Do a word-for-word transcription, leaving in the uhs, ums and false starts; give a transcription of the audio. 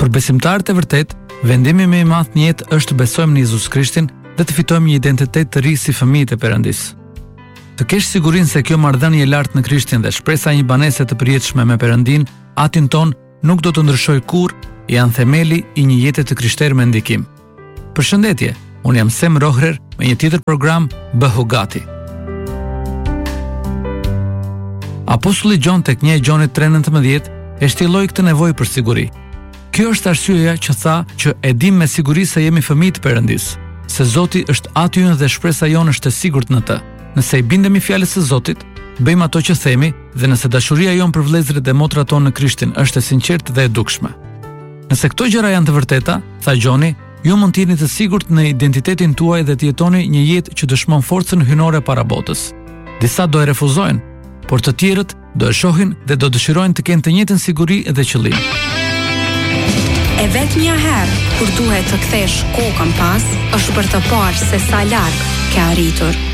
Për besimtarët e vërtet, vendimi më i madh në jetë është të besojmë në Jezus Krishtin dhe të fitojmë një identitet të ri si fëmijët e Perëndis. Të kesh sigurinë se kjo marrëdhënie e lartë në Krishtin dhe shpresa e një banese të përjetshme me Perëndin, atin ton nuk do të ndryshojë kurrë, janë themeli i një jete të krishterë me ndikim. Përshëndetje, unë jam Sem Rohrer me një tjetër program Bëhu Gati. Apostulli Gjon tek një Gjonit tre nëntëmbëdhjetë e shtilloi këtë nevojë për siguri. Kjo është arsyeja që tha që e dim me siguri se jemi fëmijë të Perëndis, se Zoti është aty dhe shpresa jonë është e sigurt në të. Nëse i bindemi fjalës së Zotit, bëjmë ato që themi dhe nëse dashuria jonë për vëllezërit dhe motrat tonë në Krishtin është e sinqertë dhe e dukshme. Nëse këto gjëra janë të vërteta, tha Gjoni, ju mund të jeni të sigurt në identitetin tuaj dhe të jetoni një jetë që dëshmon forcën hynore para botës. Disa do e refuzojnë, por të tjerët do e shohin dhe do dëshirojnë të kenë të njëjtën siguri dhe qëllim. E vetmja herë kur duhet të kthesh kokën pas, është për të parë se sa larg ke arritur.